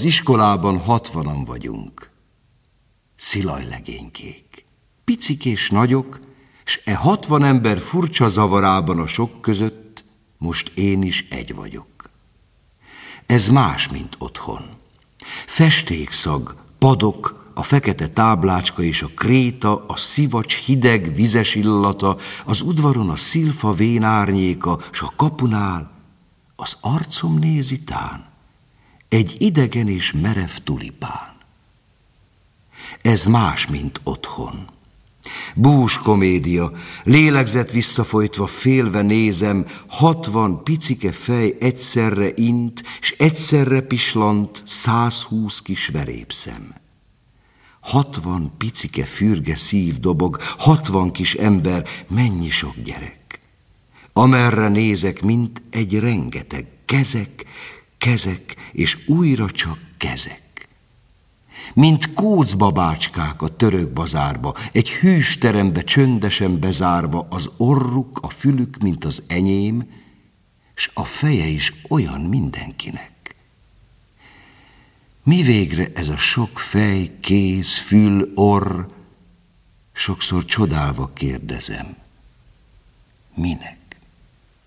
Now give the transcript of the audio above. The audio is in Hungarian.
iskolában 60-an vagyunk. Szilajlegénykék, picik és nagyok, s 60 ember furcsa zavarában a sok között most én is egy vagyok. Ez más, mint otthon. Festékszag, padok, a fekete táblácska és a kréta, a szivacs hideg, vizes illata, az udvaron a szilfa vén árnyéka, s a kapunál az arcom nézi tán, egy idegen és merev tulipán. Ez más, mint otthon. Bús komédia, lélegzet visszafolytva félve nézem, 60 picike fej egyszerre int, s egyszerre pislant 120 kis verépszem. 60 picike fürge szív dobog, 60 kis ember, mennyi sok gyerek. Amerre nézek, mint egy rengeteg, kezek, kezek, és újra csak kezek. Mint kócbabácskák a török bazárba, egy hűs terembe csöndesen bezárva, az orruk, a fülük, mint az enyém, s a feje is olyan mindenkinek. Mi végre ez a sok fej, kéz, fül, orr? Sokszor csodálva kérdezem, minek?